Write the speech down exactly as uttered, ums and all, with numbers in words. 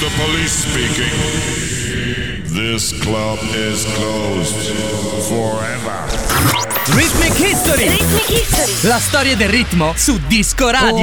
the police speaking. This club is closed forever. Rhythmic History. Rhythmic History. La storia del ritmo su Disco Radio.